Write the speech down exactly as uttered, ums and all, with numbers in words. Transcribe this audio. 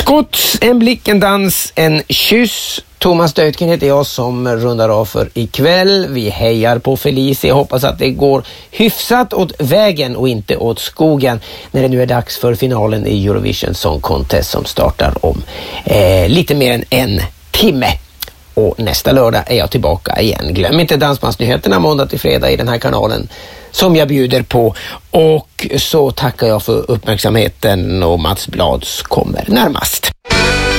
Skott, en blick, en dans, en kyss. Thomas Deutgen heter jag som rundar av för ikväll. Vi hejar på Felicia. Jag hoppas att det går hyfsat åt vägen och inte åt skogen när det nu är dags för finalen i Eurovision Song Contest som startar om eh, lite mer än en timme. Och nästa lördag är jag tillbaka igen. Glöm inte Dansbandsnyheterna måndag till fredag i den här kanalen som jag bjuder på. Och så tackar jag för uppmärksamheten och Mats Blads kommer närmast.